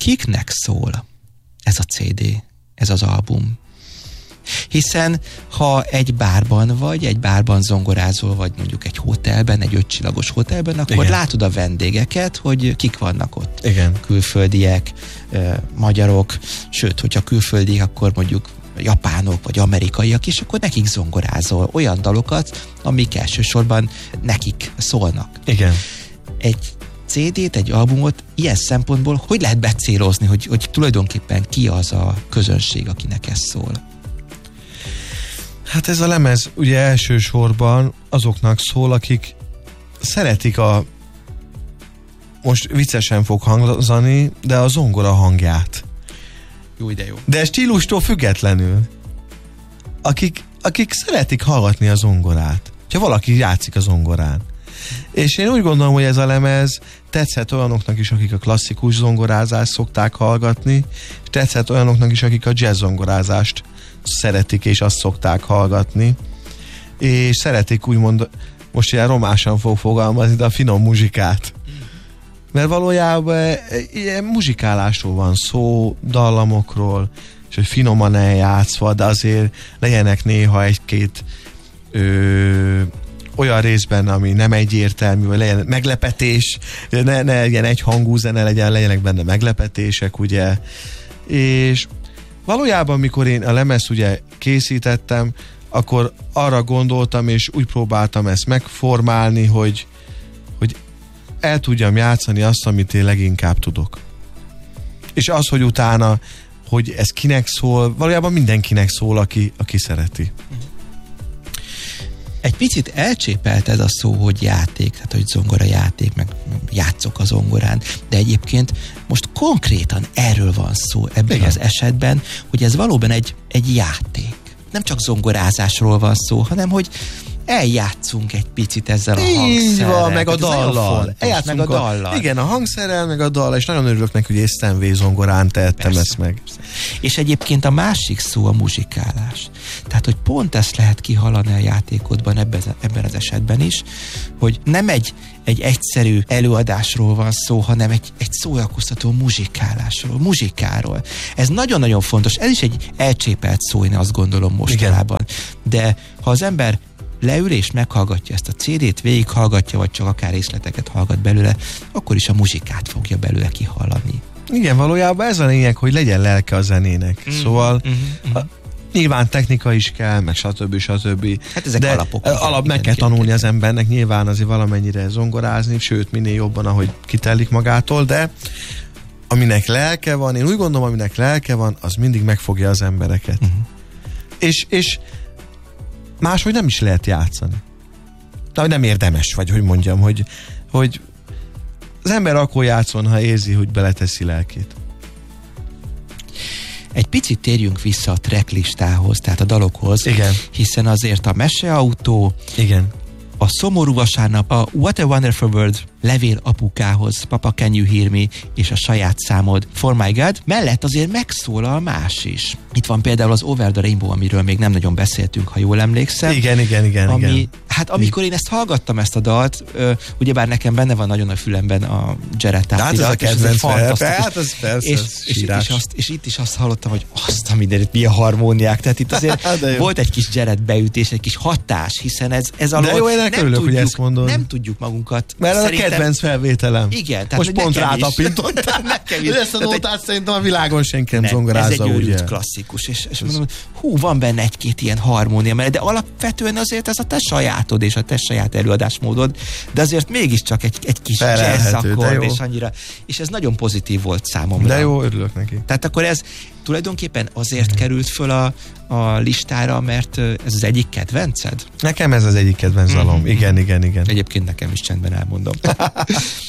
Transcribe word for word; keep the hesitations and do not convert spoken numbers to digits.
kiknek szól ez a cé dé, ez az album? Hiszen ha egy bárban vagy, egy bárban zongorázol, vagy mondjuk egy hotelben, egy ötcsillagos hotelben, akkor igen, látod a vendégeket, hogy kik vannak ott. Igen. Külföldiek, magyarok, sőt, hogyha külföldiek, akkor mondjuk japánok, vagy amerikaiak is, akkor nekik zongorázol olyan dalokat, amik elsősorban nekik szólnak. Igen. Egy cé dét, egy albumot ilyen szempontból hogy lehet becélozni, hogy, hogy tulajdonképpen ki az a közönség, akinek ez szól? Hát ez a lemez ugye elsősorban azoknak szól, akik szeretik a, most viccesen fog hangzani, de a zongora hangját. Jó, de jó. De stílustól függetlenül. Akik, akik szeretik hallgatni a zongorát. Ha valaki játszik a zongorán. És én úgy gondolom, hogy ez a lemez tetszett olyanoknak is, akik a klasszikus zongorázást szokták hallgatni, és tetszett olyanoknak is, akik a jazz zongorázást szeretik, és azt szokták hallgatni. És szeretik úgymond, most ilyen romásan fog fogalmazni, de a finom muzsikát. Mert valójában ilyen muzsikálásról van szó, dallamokról, és hogy finoman eljátszva, de azért legyenek néha egy-két ö, olyan részben, ami nem egyértelmű, vagy legyen meglepetés, ne, ne legyen egy hangú zene, legyen, legyenek benne meglepetések, ugye. És valójában, mikor én a lemezt ugye készítettem, akkor arra gondoltam, és úgy próbáltam ezt megformálni, hogy, hogy el tudjam játszani azt, amit én leginkább tudok. És az, hogy utána, hogy ez kinek szól, valójában mindenkinek szól, aki, aki szereti. Egy picit elcsépelt ez a szó, hogy játék, tehát hogy zongora játék, meg játszok a zongorán, de egyébként most konkrétan erről van szó ebben igen, az esetben, hogy ez valóban egy, egy játék. Nem csak zongorázásról van szó, hanem hogy eljátszunk egy picit ezzel a hangszerrel. Van, meg a dallal. Eljátszunk meg a dallal. Igen, a hangszerrel, meg a dallal, és nagyon örülök neki, hogy észtenvé zongorán tettem persze, ezt meg. Persze. És egyébként a másik szó a muzsikálás. Tehát, hogy pont ezt lehet kihallani a játékodban ebben, ebben az esetben is, hogy nem egy, egy egyszerű előadásról van szó, hanem egy, egy szórakoztató muzsikálásról, muzsikáról. Ez nagyon-nagyon fontos. Ez is egy elcsépelt szó, én azt gondolom mostanában. Igen. De ha az ember leül és meghallgatja ezt a cé dét, végighallgatja, vagy csak akár részleteket hallgat belőle, akkor is a muzsikát fogja belőle kihallani. Igen, valójában ez a lényeg, hogy legyen lelke a zenének. Mm, szóval mm, mm. A, nyilván technika is kell, meg stb. stb. Hát ezek de alapok. Alap meg kell tanulni az embernek, nyilván azért valamennyire zongorázni, sőt, minél jobban, ahogy kitelik magától, de aminek lelke van, én úgy gondolom, aminek lelke van, az mindig megfogja az embereket. Mm. És, és máshogy nem is lehet játszani. De nem érdemes, vagy hogy mondjam, hogy, hogy az ember akkor játszon, ha érzi, hogy beleteszi lelkét. Egy picit térjünk vissza a tracklistához, tehát a dalokhoz. Igen. Hiszen azért a Meseautó, igen, a Szomorú vasárnap, a What a Wonderful World, Levél apukához, Papa Can You Hear Me, és a saját számod, For My God, mellett azért megszólal más is. Itt van például az Over the Rainbow, amiről még nem nagyon beszéltünk, ha jól emlékszem. Igen, igen, igen. Ami, igen. Hát amikor én ezt hallgattam, ezt a dalt, ö, ugyebár nekem benne van nagyon a fülemben a Jared Tati. Hát ez a kedvenc, hát ez persze, és, és, itt is azt, és itt is azt hallottam, hogy azt a mindenit, milyen harmóniák. Tehát itt azért volt egy kis Jared beütés, egy kis hatás, hiszen ez, ez alól de jó, én nem örülök, tudjuk, hogy ezt mondod. Nem tudjuk magunkat. Mert ez a kedvenc felvételem. Igen. Tehát most pont rátapintottál. Ezt a nótát szerintem a világon senki nem zongorázza. Ez egy őrült klasszikus. És, és mondom, hú, van benne egy-két ilyen harmónia, de alapvetően azért ez a te sajátod és a te saját előadásmódod, de azért mégiscsak egy, egy kis jazz akkord, és annyira, és ez nagyon pozitív volt számomra. De jó, örülök neki. Tehát akkor ez tulajdonképpen azért mm. került föl a, a listára, mert ez az egyik kedvenced? Nekem ez az egyik kedvenc dalom. Mm. Igen, igen, igen. Egyébként nekem is csendben elmondom.